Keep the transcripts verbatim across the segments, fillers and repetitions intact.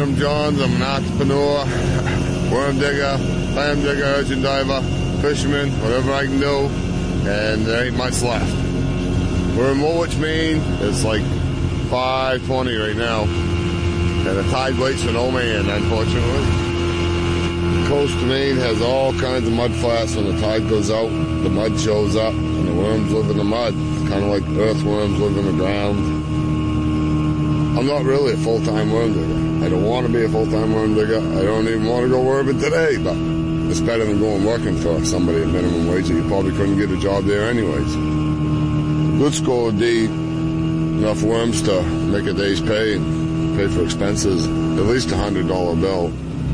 Worm Johns. I'm an entrepreneur, worm digger, clam digger, urchin diver, fisherman, whatever I can do, and there ain't much left. We're in Woolwich, Maine. It's like five twenty right now, and the tide waits for no man, unfortunately. The coast of Maine has all kinds of mud flats. When the tide goes out, the mud shows up, and the worms live in the mud. It's kind of like earthworms live in the ground. I'm not really a full-time worm digger. I don't want to be a full-time worm digger. I don't even want to go worming today, but it's better than going working for somebody at minimum wage. You probably couldn't get a job there anyways. Good score would be enough worms to make a day's pay and pay for expenses, at least a one hundred dollar bill.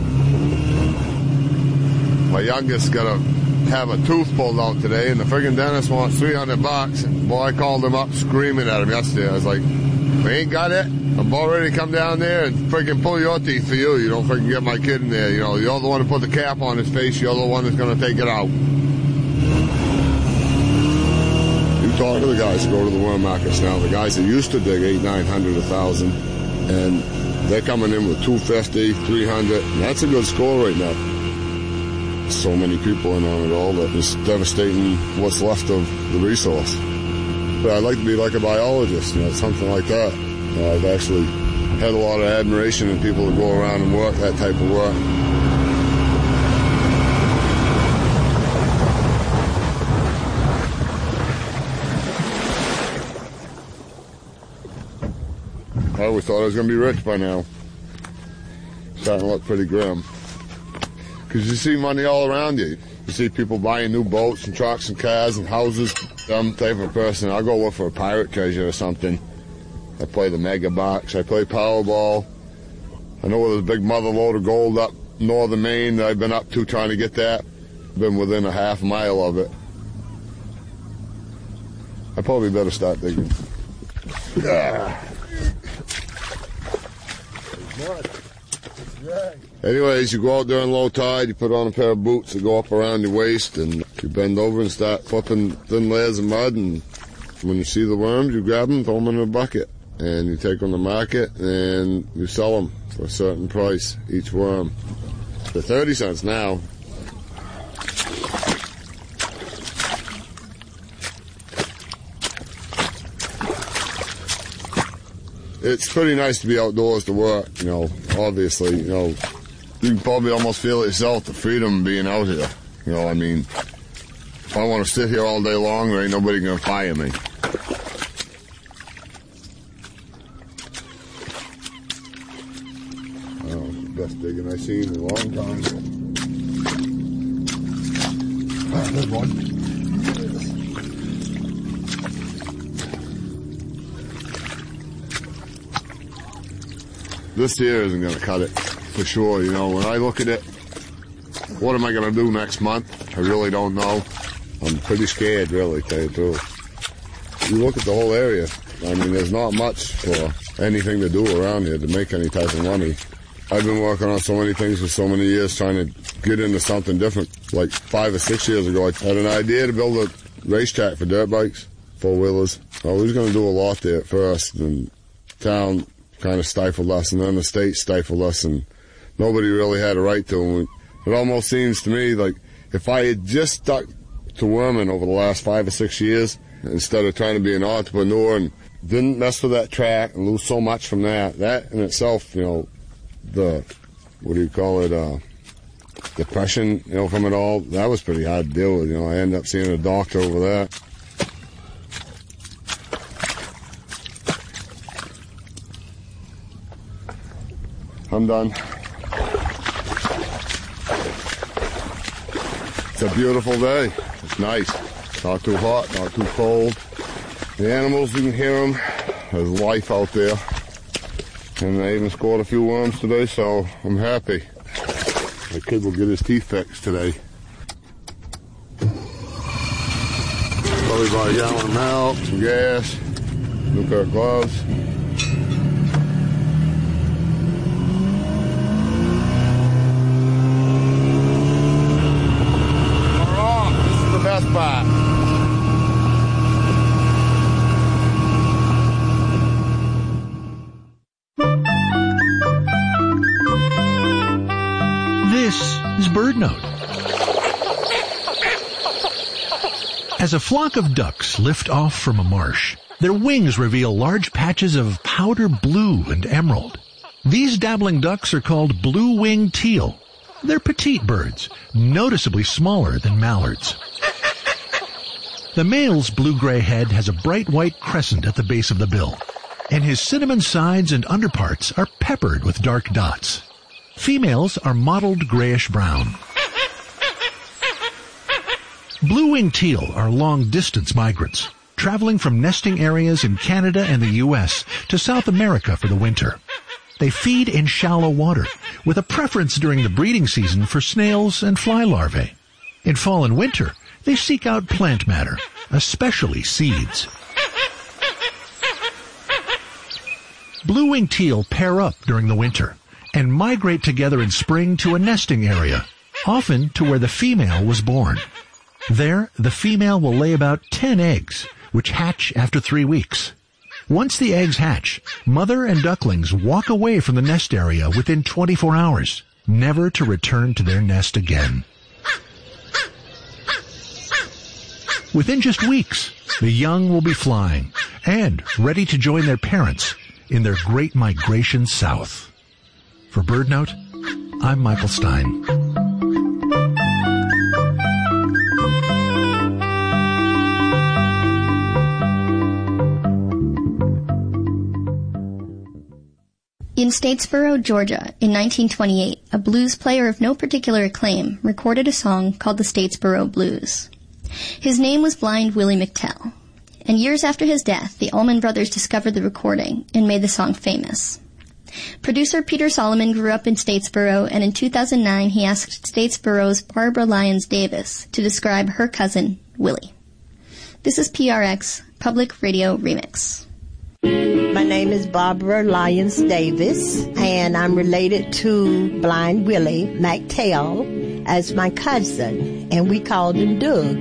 My youngest got to have a tooth pulled out today, and the friggin' dentist wants three hundred bucks. Boy, I called him up screaming at him yesterday. I was like, we ain't got it. I'm about ready to come down there and friggin' pull your teeth for you. You don't friggin' get my kid in there. You know, you're the one who put the cap on his face. You're the one that's going to take it out. You talk to the guys who go to the worm markets now. The guys that used to dig eight, nine hundred, a thousand, and they're coming in with two fifty, three hundred. And that's a good score right now. So many people in on it all that it's devastating what's left of the resource. But I'd like to be like a biologist, you know, something like that. You know, I've actually had a lot of admiration in people that go around and work that type of work. I always thought I was going to be rich by now. Starting to look pretty grim. Because you see money all around you. You see people buying new boats and trucks and cars and houses. I'm the type of person, I'll go look for a pirate treasure or something. I play the mega box. I play Powerball. I know there's a big mother load of gold up northern Maine that I've been up to trying to get that. Been within a half mile of it. I probably better start digging. Ah. Anyways, you go out during low tide, you put on a pair of boots that go up around your waist, and you bend over and start flipping thin layers of mud, and when you see the worms, you grab them, throw them in a bucket, and you take them to market, and you sell them for a certain price, each worm. They're thirty cents now. It's pretty nice to be outdoors to work, you know, obviously, you know. You can probably almost feel it yourself, the freedom of being out here. You know, I mean, if I want to sit here all day long, there ain't nobody going to fire me. Oh, best digging I've seen in a long time. Ah, there's one. This here isn't going to cut it. For sure, you know, when I look at it, what am I going to do next month? I really don't know. I'm pretty scared, really, to tell you the truth. You look at the whole area, I mean, there's not much for anything to do around here to make any type of money. I've been working on so many things for so many years, trying to get into something different. Like five or six years ago, I had an idea to build a racetrack for dirt bikes, four-wheelers. I was going to do a lot there at first, and town kind of stifled us, and then the state stifled us, and nobody really had a right to them. It almost seems to me like if I had just stuck to worming over the last five or six years, instead of trying to be an entrepreneur and didn't mess with that track and lose so much from that, that in itself, you know, the, what do you call it, uh, depression, you know, from it all, that was pretty hard to deal with. You know, I ended up seeing a doctor over that. I'm done. It's a beautiful day. It's nice. Not too hot, not too cold. The animals, you can hear them. There's life out there. And I even scored a few worms today, so I'm happy. My kid will get his teeth fixed today. Probably buy a gallon of milk, some gas, new pair of gloves. Best part. is BirdNote. As a flock of ducks lift off from a marsh, their wings reveal large patches of powder blue and emerald. These dabbling ducks are called blue-winged teal. They're petite birds, noticeably smaller than mallards. The male's blue-gray head has a bright white crescent at the base of the bill, and his cinnamon sides and underparts are peppered with dark dots. Females are mottled grayish-brown. Blue-winged teal are long-distance migrants, traveling from nesting areas in Canada and the U S to South America for the winter. They feed in shallow water, with a preference during the breeding season for snails and fly larvae. In fall and winter, they seek out plant matter, especially seeds. Blue-winged teal pair up during the winter and migrate together in spring to a nesting area, often to where the female was born. There, the female will lay about ten eggs, which hatch after three weeks. Once the eggs hatch, mother and ducklings walk away from the nest area within twenty-four hours, never to return to their nest again. Within just weeks, the young will be flying and ready to join their parents in their great migration south. For BirdNote, I'm Michael Stein. In Statesboro, Georgia, in nineteen twenty-eight, a blues player of no particular acclaim recorded a song called the Statesboro Blues. His name was Blind Willie McTell, and years after his death, the Allman Brothers discovered the recording and made the song famous. Producer Peter Solomon grew up in Statesboro, and in two thousand nine he asked Statesboro's Barbara Lyons Davis to describe her cousin, Willie. This is P R X Public Radio Remix. My name is Barbara Lyons Davis, and I'm related to Blind Willie McTell as my cousin, and we called him Doug.